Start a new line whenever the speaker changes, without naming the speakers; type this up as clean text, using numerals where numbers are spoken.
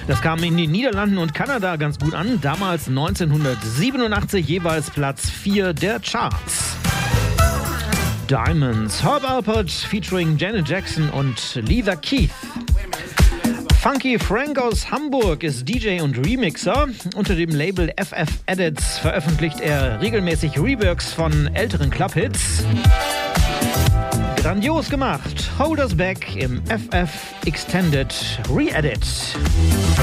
Das kam in den Niederlanden und Kanada ganz gut an. Damals 1987 jeweils Platz 4 der Charts. Diamonds, Herb Alpert featuring Janet Jackson und Lisa Keith. Funky Frank aus Hamburg ist DJ und Remixer. Unter dem Label FF Edits veröffentlicht er regelmäßig Reworks von älteren Clubhits. Grandios gemacht. Hold Us Back im FF Extended Re-Edit.